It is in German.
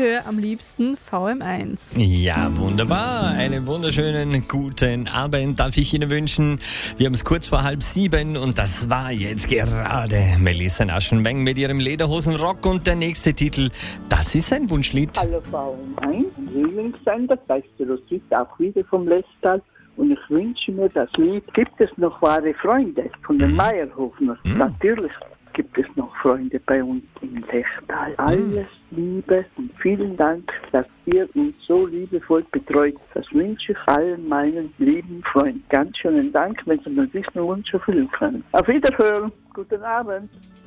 höre am liebsten VM1. Ja, wunderbar. Einen wunderschönen guten Abend darf ich Ihnen wünschen. Wir haben es kurz vor 6:30 und das war jetzt gerade Melissa Naschenweng mit ihrem Lederhosenrock und der nächste Titel, das ist ein Wunschlied. Hallo VM1, Lieblingssender, da ist der Roswitha auch wieder vom Lestal. Und ich wünsche mir das Lied, gibt es noch wahre Freunde von den Meierhofner? Natürlich gibt es noch Freunde bei uns im Lechtal. Alles Liebe und vielen Dank, dass ihr uns so liebevoll betreut. Das wünsche ich allen meinen lieben Freunden. Ganz schönen Dank, wenn Sie mir diesen Wunsch erfüllen können. Auf Wiederhören, guten Abend.